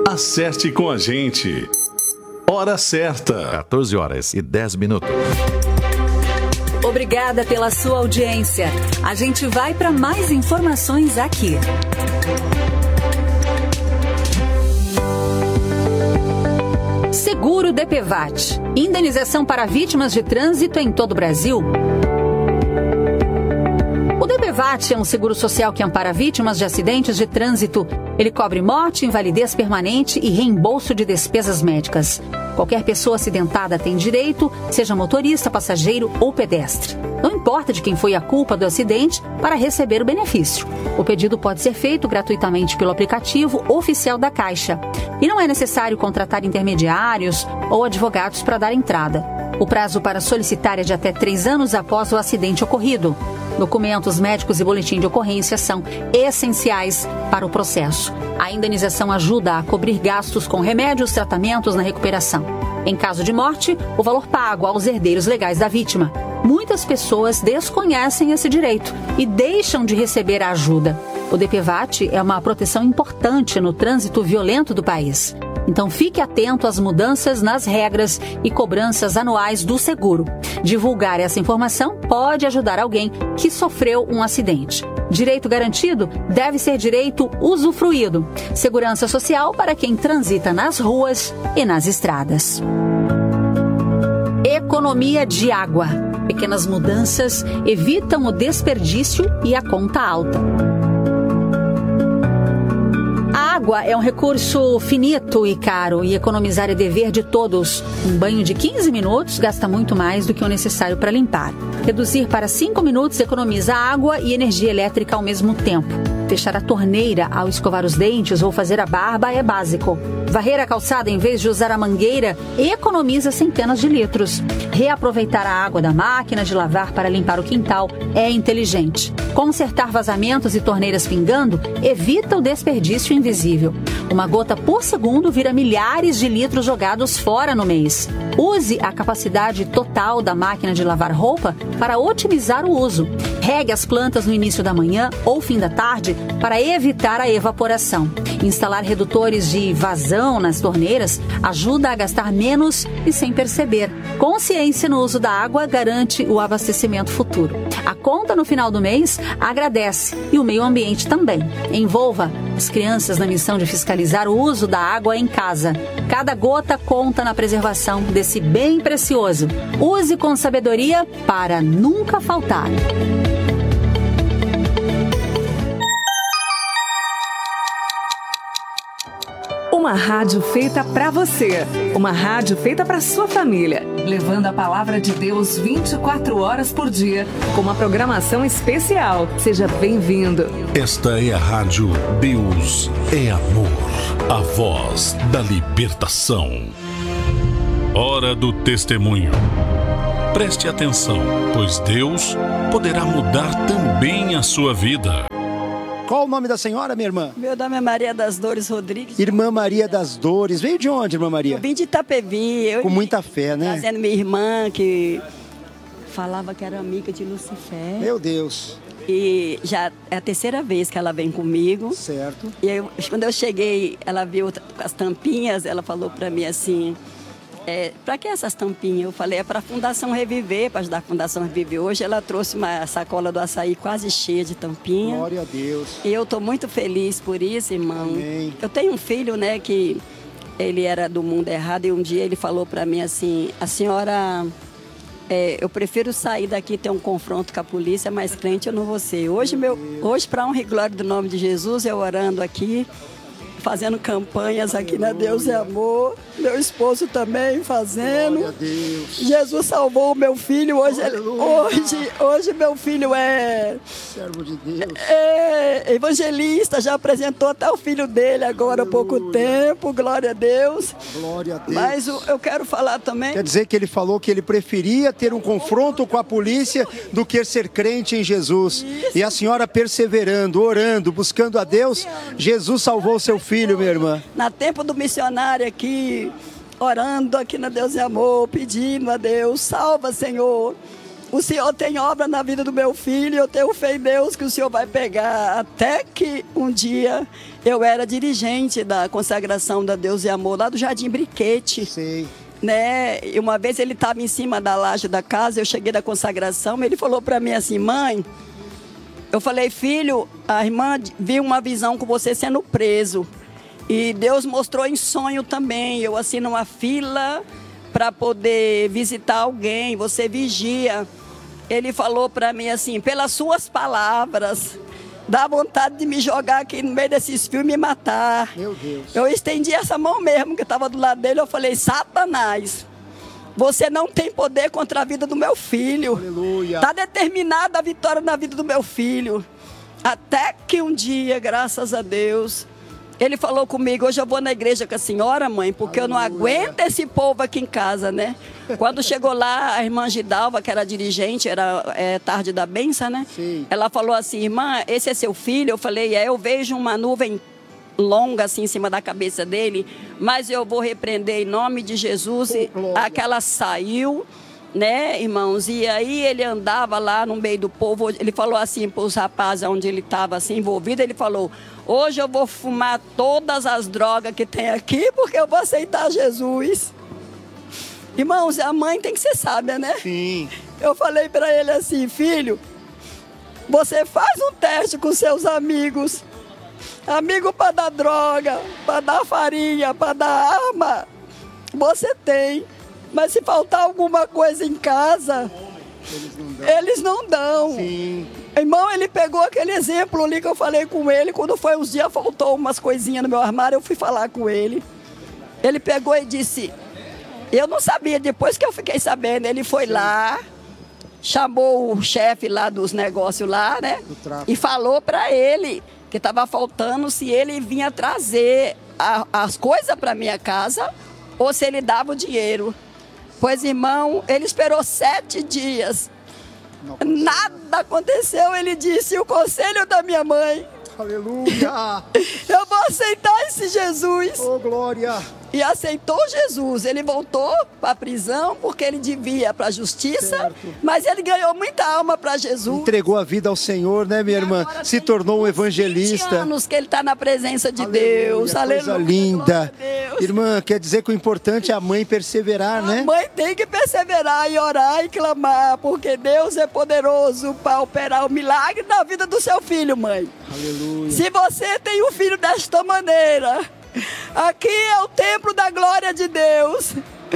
Acerte com a gente. Hora certa. 14h10. Obrigada pela sua audiência. A gente vai para mais informações aqui. Seguro DPVAT. Indenização para vítimas de trânsito em todo o Brasil. O DPVAT é um seguro social que ampara vítimas de acidentes de trânsito. Ele cobre morte, invalidez permanente e reembolso de despesas médicas. Qualquer pessoa acidentada tem direito, seja motorista, passageiro ou pedestre. Não importa de quem foi a culpa do acidente para receber o benefício. O pedido pode ser feito gratuitamente pelo aplicativo oficial da Caixa. E não é necessário contratar intermediários ou advogados para dar entrada. O prazo para solicitar é de até 3 anos após o acidente ocorrido. Documentos médicos e boletim de ocorrência são essenciais para o processo. A indenização ajuda a cobrir gastos com remédios, tratamentos na recuperação. Em caso de morte, o valor pago aos herdeiros legais da vítima. Muitas pessoas desconhecem esse direito e deixam de receber a ajuda. O DPVAT é uma proteção importante no trânsito violento do país. Então fique atento às mudanças nas regras e cobranças anuais do seguro. Divulgar essa informação pode ajudar alguém que sofreu um acidente. Direito garantido deve ser direito usufruído. Segurança social para quem transita nas ruas e nas estradas. Economia de água. Pequenas mudanças evitam o desperdício e a conta alta. A água é um recurso finito e caro e economizar é dever de todos. Um banho de 15 minutos gasta muito mais do que o necessário para limpar. Reduzir para 5 minutos economiza água e energia elétrica ao mesmo tempo. Fechar a torneira ao escovar os dentes ou fazer a barba é básico. Varrer a calçada em vez de usar a mangueira economiza centenas de litros. Reaproveitar a água da máquina de lavar para limpar o quintal é inteligente. Consertar vazamentos e torneiras pingando evita o desperdício invisível. Uma gota por segundo vira milhares de litros jogados fora no mês. Use a capacidade total da máquina de lavar roupa para otimizar o uso. Regue as plantas no início da manhã ou fim da tarde para evitar a evaporação. Instalar redutores de vazão nas torneiras ajuda a gastar menos e sem perceber. Consciência no uso da água garante o abastecimento futuro. A conta no final do mês agradece e o meio ambiente também. Envolva as crianças na missão de fiscalizar o uso da água em casa. Cada gota conta na preservação desse bem precioso. Use com sabedoria para nunca faltar. Uma rádio feita para você. Uma rádio feita para sua família. Levando a palavra de Deus 24 horas por dia. Com uma programação especial. Seja bem-vindo. Esta é a rádio Deus é Amor. A voz da libertação. Hora do testemunho. Preste atenção, pois Deus poderá mudar também a sua vida. Qual o nome da senhora, minha irmã? Meu nome é Maria das Dores Rodrigues. Irmã Maria das Dores. Veio de onde, irmã Maria? Eu vim de Itapevi. Com muita fé, né? Trazendo minha irmã, que falava que era amiga de Lucifer. Meu Deus. E já é a terceira vez que ela vem comigo. Certo. E quando eu cheguei, ela viu as tampinhas, ela falou pra mim assim... para que essas tampinhas? Eu falei, é para a Fundação Reviver, para ajudar a Fundação Reviver. Hoje ela trouxe uma sacola do açaí quase cheia de tampinha. Glória a Deus. E eu estou muito feliz por isso, irmão. Amém. Eu tenho um filho, né, que ele era do mundo errado e um dia ele falou para mim assim, a senhora, eu prefiro sair daqui e ter um confronto com a polícia, mas crente eu não vou ser. Hoje, para honra e glória do nome de Jesus, eu orando aqui, fazendo campanhas aqui na Deus é Amor, meu esposo também fazendo. Glória a Deus. Jesus salvou o meu filho, hoje meu filho é servo de Deus. É evangelista, já apresentou até o filho dele agora há pouco tempo, glória a Deus. Glória a Deus. Mas eu quero falar também... Quer dizer que ele falou que ele preferia ter um confronto com a polícia do que ser crente em Jesus. Isso. E a senhora perseverando, orando, buscando a Deus, Jesus salvou o seu filho, minha irmã. Na tempo do missionário aqui, orando aqui na Deus é Amor, pedindo a Deus, salva, Senhor. O Senhor tem obra na vida do meu filho, eu tenho fé em Deus que o Senhor vai pegar até que um dia Eu era dirigente da consagração da Deus e Amor, lá do Jardim Briquete. Sei. Né? E uma vez ele estava em cima da laje da casa, eu cheguei da consagração, ele falou para mim assim, mãe, eu falei, filho, a irmã viu uma visão com você sendo preso. E Deus mostrou em sonho também, eu assim numa fila para poder visitar alguém, você vigia. Ele falou para mim assim, pelas suas palavras, dá vontade de me jogar aqui no meio desses fios e me matar. Meu Deus. Eu estendi essa mão mesmo, que estava do lado dele, eu falei, Satanás, você não tem poder contra a vida do meu filho. Aleluia. Está determinada a vitória na vida do meu filho. Até que um dia, graças a Deus, ele falou comigo, hoje eu vou na igreja com a senhora, mãe, porque eu não aguento esse povo aqui em casa, né? Quando chegou lá, a irmã Gidalva, que era dirigente, era tarde da benção, né? Sim. Ela falou assim, irmã, esse é seu filho? Eu falei, eu vejo uma nuvem longa assim em cima da cabeça dele, mas eu vou repreender em nome de Jesus. E aquela saiu, né, irmãos? E aí ele andava lá no meio do povo, ele falou assim para os rapazes onde ele estava assim envolvido, ele falou, hoje eu vou fumar todas as drogas que tem aqui, porque eu vou aceitar Jesus. Irmãos, a mãe tem que ser sábia, né? Sim. Eu falei para ele assim, filho, você faz um teste com seus amigos. Amigo para dar droga, para dar farinha, para dar arma, você tem. Mas se faltar alguma coisa em casa, eles não dão. Sim. Irmão, ele pegou aquele exemplo ali que eu falei com ele, quando foi uns dias, faltou umas coisinhas no meu armário, eu fui falar com ele. Ele pegou e disse, eu não sabia, depois que eu fiquei sabendo, ele foi lá, chamou o chefe lá dos negócios lá, né? E falou para ele que estava faltando se ele vinha trazer as coisas para minha casa ou se ele dava o dinheiro. Pois, irmão, ele esperou 7 dias. Nada aconteceu, ele disse, o conselho da minha mãe. Aleluia. Eu vou aceitar esse Jesus. Oh, glória. E aceitou Jesus. Ele voltou para a prisão porque ele devia para a justiça, certo. Mas ele ganhou muita alma para Jesus. Entregou a vida ao Senhor, né, minha irmã? Se tornou um evangelista. 20 anos que ele está na presença de Aleluia, Deus. Coisa Aleluia. linda. Irmã, quer dizer que o importante é a mãe perseverar, né? A mãe tem que perseverar e orar e clamar, porque Deus é poderoso para operar o milagre na vida do seu filho, mãe. Aleluia. Se você tem um filho desta maneira, aqui é o templo da glória de Deus.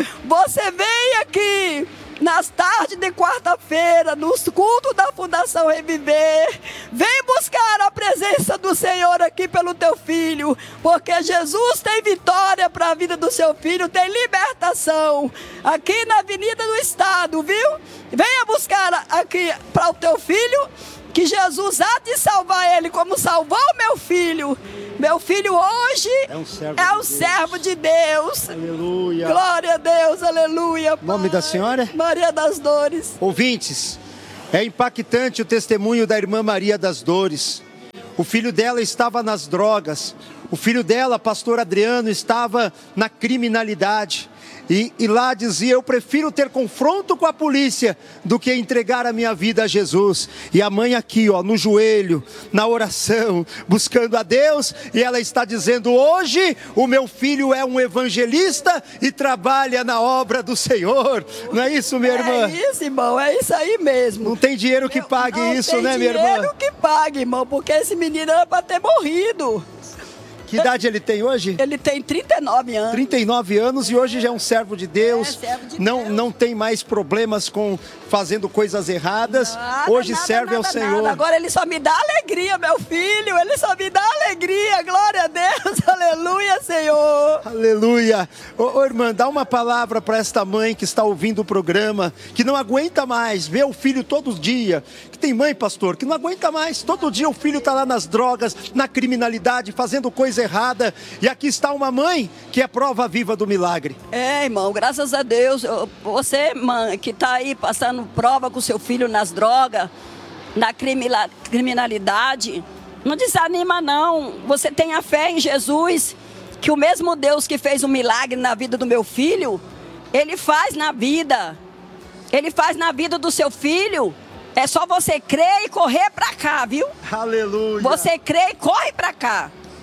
Você vem aqui nas tardes de quarta-feira, nos cultos da Fundação Reviver. Vem buscar a presença do Senhor aqui pelo teu filho, porque Jesus tem vitória para a vida do seu filho, tem libertação aqui na Avenida do Estado, viu? Venha buscar aqui para o teu filho, que Jesus há de salvar ele como salvou meu filho. Meu filho hoje é um servo de Deus. Aleluia. Glória a Deus, aleluia. Nome da senhora? Maria das Dores. Ouvintes, é impactante o testemunho da irmã Maria das Dores. O filho dela estava nas drogas. O filho dela, pastor Adriano, estava na criminalidade. E lá dizia, eu prefiro ter confronto com a polícia do que entregar a minha vida a Jesus. E a mãe aqui, ó, no joelho, na oração, buscando a Deus. E ela está dizendo, hoje o meu filho é um evangelista e trabalha na obra do Senhor. Não é isso, minha irmã? É isso, irmão, é isso aí mesmo. Não tem dinheiro que pague isso, né, minha irmã? Não tem dinheiro que pague, irmão, porque esse menino era para ter morrido. Que idade ele tem hoje? Ele tem 39 anos. 39 anos e hoje já é um servo de Deus. Servo de Deus. Não tem mais problemas com fazendo coisas erradas. Hoje serve ao Senhor. Agora ele só me dá alegria, meu filho. Ele só me dá alegria. Glória a Deus. Aleluia, Senhor. Aleluia. Ô, irmã, dá uma palavra para esta mãe que está ouvindo o programa, que não aguenta mais ver o filho todo dia. Que tem mãe, pastor, que não aguenta mais. Todo dia o filho está lá nas drogas, na criminalidade, fazendo coisa errada. E aqui está uma mãe que é prova viva do milagre. É, irmão, graças a Deus. Você, mãe, que está aí passando prova com seu filho nas drogas, na criminalidade, não desanima não. Você tenha fé em Jesus, que o mesmo Deus que fez um milagre na vida do meu filho, Ele faz na vida. Ele faz na vida do seu filho. É só você crer e correr para cá, viu? Aleluia. Você crê e corre para cá.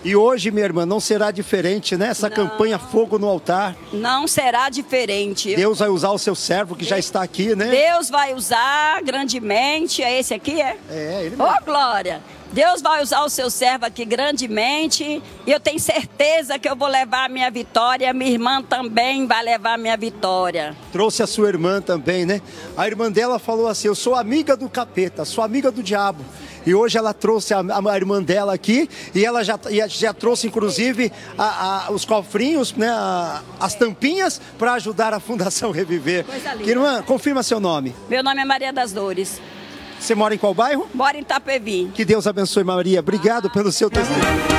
E hoje, minha irmã, não será diferente, né? Essa campanha Fogo no Altar. Não será diferente. Deus vai usar o seu servo que já está aqui, né? Deus vai usar grandemente. É esse aqui, é? É, ele mesmo. Ô, glória! Deus vai usar o seu servo aqui grandemente. E eu tenho certeza que eu vou levar a minha vitória. Minha irmã também vai levar a minha vitória. Trouxe a sua irmã também, né? A irmã dela falou assim, eu sou amiga do capeta, sou amiga do diabo. E hoje ela trouxe a irmã dela aqui e ela já trouxe, inclusive, os cofrinhos, né, as tampinhas para ajudar a Fundação Reviver. Coisa linda. Irmã, confirma seu nome. Meu nome é Maria das Dores. Você mora em qual bairro? Moro em Itapevi. Que Deus abençoe, Maria. Obrigado pelo seu testemunho.